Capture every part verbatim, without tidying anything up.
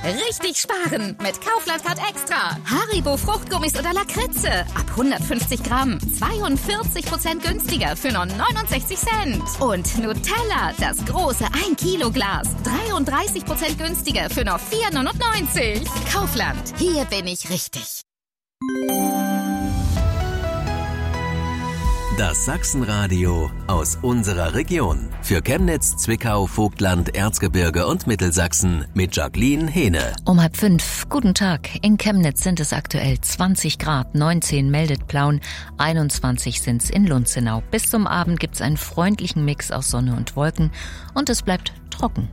Richtig sparen mit Kaufland Card Extra. Haribo Fruchtgummis oder Lakritze. Ab hundertfünfzig Gramm. zweiundvierzig Prozent günstiger für nur neunundsechzig Cent. Und Nutella, das große ein Kilo Glas. dreiunddreißig Prozent günstiger für nur vier neunundneunzig. Kaufland. Hier bin ich richtig. Das Sachsenradio aus unserer Region. Für Chemnitz, Zwickau, Vogtland, Erzgebirge und Mittelsachsen mit Jacqueline Hehne. Um halb fünf. Guten Tag. In Chemnitz sind es aktuell zwanzig Grad, neunzehn meldet Plauen, einundzwanzig sind's in Lunzenau. Bis zum Abend gibt's einen freundlichen Mix aus Sonne und Wolken und es bleibt trocken.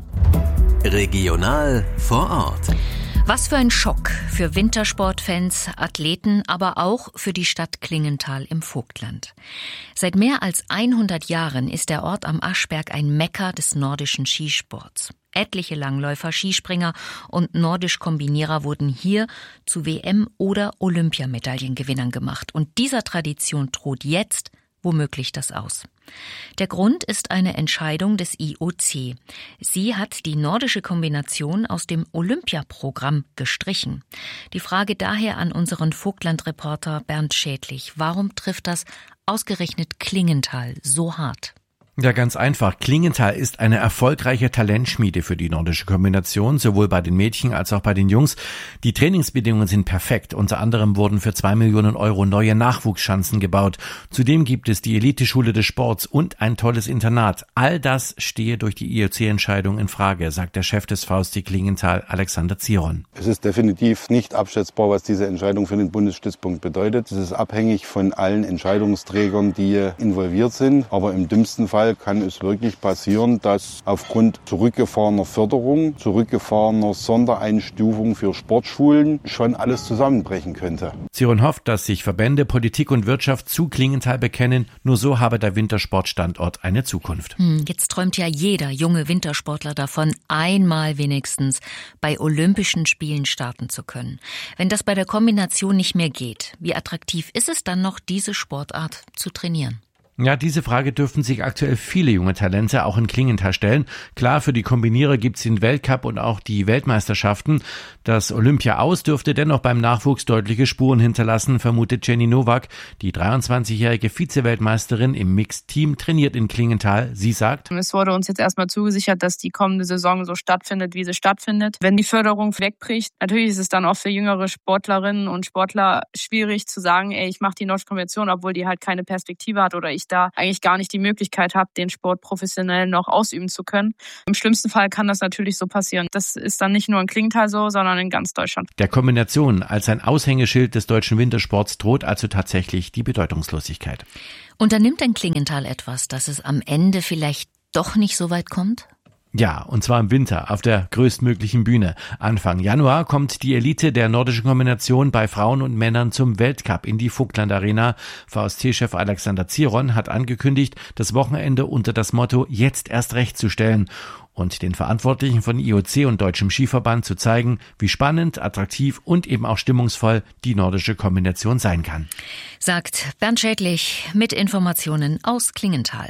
Regional vor Ort. Was für ein Schock für Wintersportfans, Athleten, aber auch für die Stadt Klingenthal im Vogtland. Seit mehr als hundert Jahren ist der Ort am Aschberg ein Mekka des nordischen Skisports. Etliche Langläufer, Skispringer und Nordisch-Kombinierer wurden hier zu W M- oder Olympiamedaillengewinnern gemacht. Und dieser Tradition droht jetzt womöglich das aus. Der Grund ist eine Entscheidung des I O C. Sie hat die nordische Kombination aus dem Olympiaprogramm gestrichen. Die Frage daher an unseren Vogtland-Reporter Bernd Schädlich. Warum trifft das ausgerechnet Klingenthal so hart? Ja, ganz einfach. Klingenthal ist eine erfolgreiche Talentschmiede für die nordische Kombination, sowohl bei den Mädchen als auch bei den Jungs. Die Trainingsbedingungen sind perfekt. Unter anderem wurden für zwei Millionen Euro neue Nachwuchsschanzen gebaut. Zudem gibt es die Eliteschule des Sports und ein tolles Internat. All das stehe durch die I O C-Entscheidung in Frage, sagt der Chef des V S T Klingenthal, Alexander Ziron. Es ist definitiv nicht abschätzbar, was diese Entscheidung für den Bundesstützpunkt bedeutet. Es ist abhängig von allen Entscheidungsträgern, die involviert sind. Aber im dümmsten Fall kann es wirklich passieren, dass aufgrund zurückgefahrener Förderung, zurückgefahrener Sondereinstufung für Sportschulen schon alles zusammenbrechen könnte. Ziron hofft, dass sich Verbände, Politik und Wirtschaft zu Klingenthal bekennen. Nur so habe der Wintersportstandort eine Zukunft. Hm, jetzt träumt ja jeder junge Wintersportler davon, einmal wenigstens bei Olympischen Spielen starten zu können. Wenn das bei der Kombination nicht mehr geht, wie attraktiv ist es dann noch, diese Sportart zu trainieren? Ja, diese Frage dürfen sich aktuell viele junge Talente auch in Klingenthal stellen. Klar, für die Kombinierer gibt's den Weltcup und auch die Weltmeisterschaften. Das Olympia aus dürfte dennoch beim Nachwuchs deutliche Spuren hinterlassen, vermutet Jenny Nowak. Die dreiundzwanzigjährige Vize-Weltmeisterin im Mixed-Team trainiert in Klingenthal. Sie sagt: Es wurde uns jetzt erstmal zugesichert, dass die kommende Saison so stattfindet, wie sie stattfindet. Wenn die Förderung wegbricht, natürlich ist es dann auch für jüngere Sportlerinnen und Sportler schwierig zu sagen, ey, ich mache die nordische Kombination, obwohl die halt keine Perspektive hat oder ich da eigentlich gar nicht die Möglichkeit habe, den Sport professionell noch ausüben zu können. Im schlimmsten Fall kann das natürlich so passieren. Das ist dann nicht nur in Klingenthal so, sondern in ganz Deutschland. Der Kombination als ein Aushängeschild des deutschen Wintersports droht also tatsächlich die Bedeutungslosigkeit. Unternimmt denn Klingenthal etwas, dass es am Ende vielleicht doch nicht so weit kommt? Ja, und zwar im Winter auf der größtmöglichen Bühne. Anfang Januar kommt die Elite der nordischen Kombination bei Frauen und Männern zum Weltcup in die Vogtland Arena. V S T-Chef Alexander Ziron hat angekündigt, das Wochenende unter das Motto „Jetzt erst recht" zu stellen und den Verantwortlichen von I O C und Deutschem Skiverband zu zeigen, wie spannend, attraktiv und eben auch stimmungsvoll die nordische Kombination sein kann. Sagt Bernd Schädlich mit Informationen aus Klingenthal.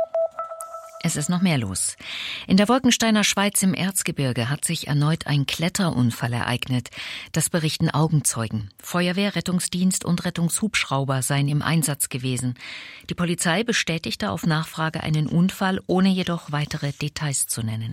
Es ist noch mehr los. In der Wolkensteiner Schweiz im Erzgebirge hat sich erneut ein Kletterunfall ereignet. Das berichten Augenzeugen. Feuerwehr, Rettungsdienst und Rettungshubschrauber seien im Einsatz gewesen. Die Polizei bestätigte auf Nachfrage einen Unfall, ohne jedoch weitere Details zu nennen.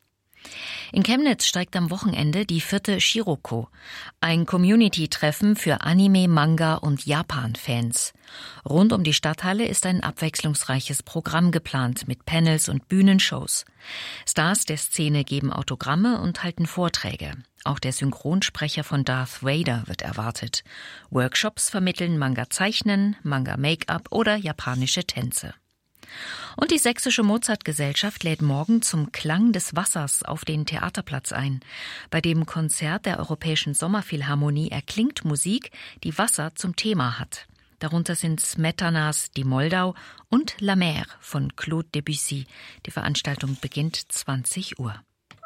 In Chemnitz steigt am Wochenende die vierte Shiroko, ein Community-Treffen für Anime, Manga und Japan-Fans. Rund um die Stadthalle ist ein abwechslungsreiches Programm geplant mit Panels und Bühnenshows. Stars der Szene geben Autogramme und halten Vorträge. Auch der Synchronsprecher von Darth Vader wird erwartet. Workshops vermitteln Manga-Zeichnen, Manga-Make-up oder japanische Tänze. Und die Sächsische Mozartgesellschaft lädt morgen zum Klang des Wassers auf den Theaterplatz ein. Bei dem Konzert der Europäischen Sommerphilharmonie erklingt Musik, die Wasser zum Thema hat. Darunter sind Smetanas Die Moldau und La Mer von Claude Debussy. Die Veranstaltung beginnt zwanzig Uhr.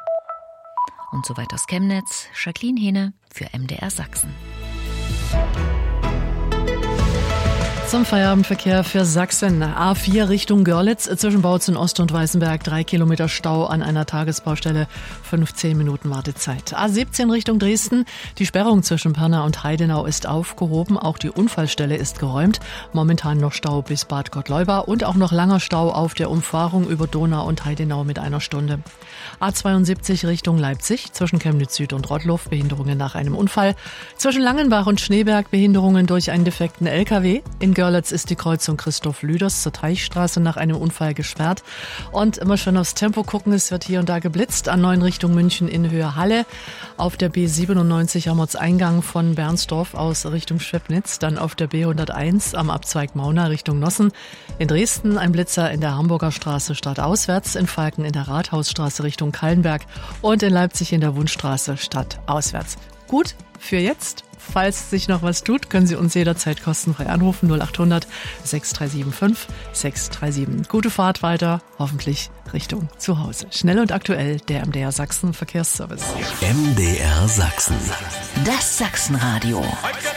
Und soweit aus Chemnitz, Jacqueline Hehne für M D R Sachsen. Zum Feierabendverkehr für Sachsen. A vier Richtung Görlitz, zwischen Bautzen Ost und Weißenberg, drei Kilometer Stau an einer Tagesbaustelle, fünfzehn Minuten Wartezeit. A siebzehn Richtung Dresden, die Sperrung zwischen Pirna und Heidenau ist aufgehoben, auch die Unfallstelle ist geräumt. Momentan noch Stau bis Bad Gottleuba und auch noch langer Stau auf der Umfahrung über Donau und Heidenau mit einer Stunde. A zweiundsiebzig Richtung Leipzig, zwischen Chemnitz Süd und Rottloff, Behinderungen nach einem Unfall. Zwischen Langenbach und Schneeberg, Behinderungen durch einen defekten L K W. In Görlitz ist die Kreuzung Christoph Lüders zur Teichstraße nach einem Unfall gesperrt. Und immer schön aufs Tempo gucken, es wird hier und da geblitzt. A neun Richtung München in Höhe Halle. Auf der B siebenundneunzig am Ortseingang von Bernsdorf aus Richtung Schwebnitz. Dann auf der B hunderteins am Abzweig Mauna Richtung Nossen. In Dresden ein Blitzer in der Hamburger Straße stadtauswärts. In Falken in der Rathausstraße Richtung Kallenberg. Und in Leipzig in der Wundstraße stadtauswärts. Gut, für jetzt. Falls sich noch was tut, können Sie uns jederzeit kostenfrei anrufen. null acht hundert sechs drei sieben fünf sechs drei sieben. Gute Fahrt weiter, hoffentlich Richtung zu Hause. Schnell und aktuell, der M D R Sachsen Verkehrsservice. M D R Sachsen. Das Sachsenradio.